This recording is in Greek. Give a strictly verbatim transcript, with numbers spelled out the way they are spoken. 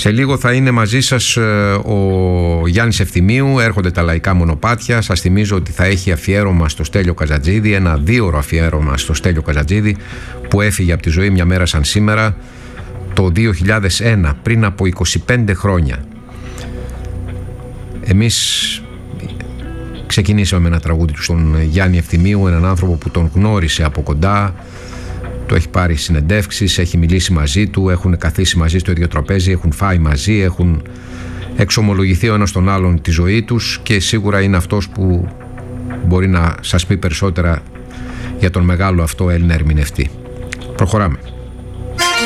Σε λίγο θα είναι μαζί σας ο Γιάννης Ευθυμίου, έρχονται τα λαϊκά μονοπάτια. Σας θυμίζω ότι θα έχει αφιέρωμα στο Στέλιο Καζατζίδη, ένα δίωρο αφιέρωμα στο Στέλιο Καζατζίδη, που έφυγε από τη ζωή μια μέρα σαν σήμερα, το δύο χιλιάδες ένα, πριν από είκοσι πέντε χρόνια. Εμείς ξεκινήσαμε με ένα τραγούδι του στον Γιάννη Ευθυμίου, έναν άνθρωπο που τον γνώρισε από κοντά, το έχει πάρει συνεντεύξεις, έχει μιλήσει μαζί του, έχουν καθίσει μαζί στο ίδιο τραπέζι, έχουν φάει μαζί, έχουν εξομολογηθεί ο ένας τον άλλον τη ζωή τους, και σίγουρα είναι αυτός που μπορεί να σας πει περισσότερα για τον μεγάλο αυτό Έλληνα ερμηνευτή. Προχωράμε.